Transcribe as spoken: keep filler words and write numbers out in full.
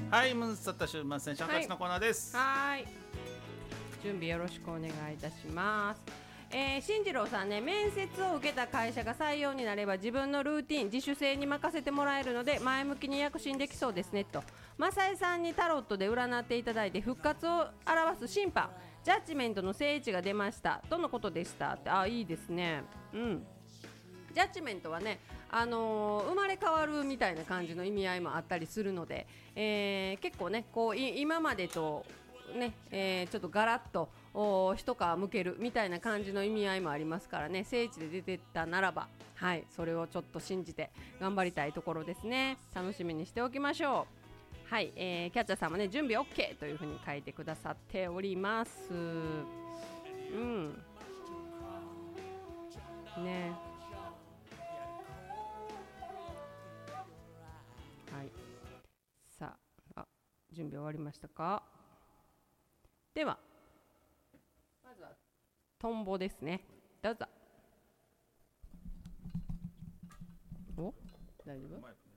はい、ムンサッタシュマセンシャンカチのコーナーです。 はい、準備よろしくお願いいたします。えー、進次郎さんね、面接を受けた会社が採用になれば自分のルーティン自主性に任せてもらえるので前向きに躍進できそうですねと。マサイさんにタロットで占っていただいて復活を表す審判ジャッジメントの聖地が出ましたとのことでしたって。あ、いいですね。うん、ジャッジメントはね、あのー、生まれ変わるみたいな感じの意味合いもあったりするので、えー、結構ねこう今までとね、えー、ちょっとガラッと一皮むけるみたいな感じの意味合いもありますからね。聖地で出てったならば、はい、それをちょっと信じて頑張りたいところですね。楽しみにしておきましょう。はい、えー、キャッチャーさんもね準備 OK というふうに書いてくださっております。うんね、はい、さあ、あ、準備終わりましたか。ではまずはトンボですね。どうぞ。お、大丈夫？